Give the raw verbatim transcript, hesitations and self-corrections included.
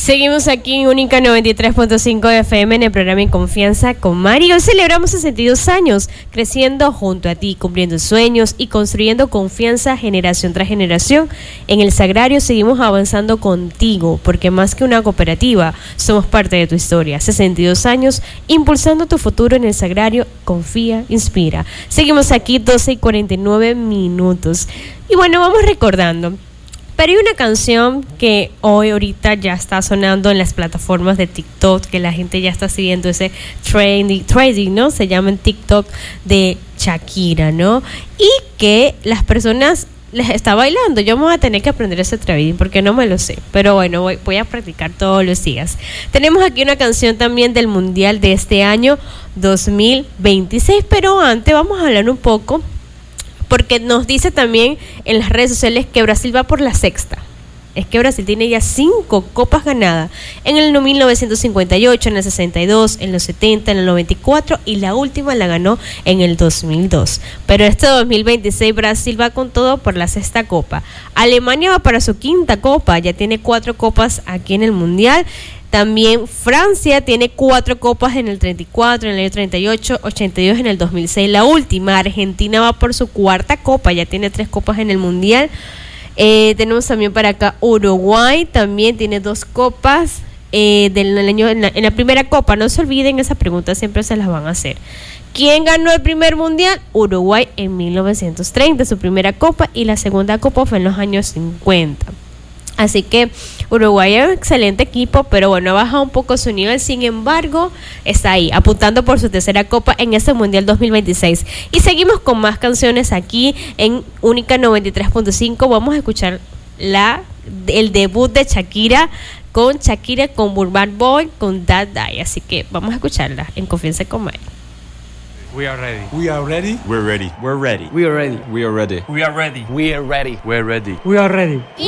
Seguimos aquí en Única noventa y tres punto cinco F M en el programa En Confianza con Mari. Hoy celebramos sesenta y dos años, creciendo junto a ti, cumpliendo sueños y construyendo confianza generación tras generación. En el Sagrario seguimos avanzando contigo, porque más que una cooperativa, somos parte de tu historia. sesenta y dos años, impulsando tu futuro en el Sagrario. Confía, inspira. Seguimos aquí, doce y cuarenta y nueve minutos. Y bueno, vamos recordando. Pero hay una canción que hoy, ahorita ya está sonando en las plataformas de TikTok, que la gente ya está siguiendo ese trending, trending, ¿no? Se llama en TikTok de Shakira, ¿no? Y que las personas les está bailando. Yo me voy a tener que aprender ese trading porque no me lo sé. Pero bueno, voy, voy a practicar todos los días. Tenemos aquí una canción también del Mundial de este año dos mil veintiséis, pero antes vamos a hablar un poco, porque nos dice también en las redes sociales que Brasil va por la sexta. Es que Brasil tiene ya cinco copas ganadas. En el mil novecientos cincuenta y ocho, en el sesenta y dos, en los setenta, en el noventa y cuatro y la última la ganó en el dos mil dos. Pero este dos mil veintiséis Brasil va con todo por la sexta copa. Alemania va para su quinta copa, ya tiene cuatro copas aquí en el Mundial. También Francia tiene cuatro copas en el treinta y cuatro, en el año treinta y ocho, ochenta y dos, en el dos mil seis. La última, Argentina va por su cuarta copa, ya tiene tres copas en el Mundial. Eh, tenemos también para acá Uruguay, también tiene dos copas eh, del año en la, en la primera copa. No se olviden, esa pregunta siempre se las van a hacer. ¿Quién ganó el primer Mundial? Uruguay en mil novecientos treinta, su primera copa, y la segunda copa fue en los años cincuenta. Así que Uruguay es un excelente equipo, pero bueno, ha bajado un poco su nivel. Sin embargo, está ahí, apuntando por su tercera copa en este Mundial dos mil veintiséis. Y seguimos con más canciones aquí en Única noventa y tres punto cinco. Vamos a escuchar la, el debut de Shakira con Shakira, con Burban Boy, con That Die. Así que vamos a escucharla en Confianza con Mari. We are ready. We are ready. We're ready. We're ready. We are ready. We are ready. We are ready. We are ready. We're ready. We are ready.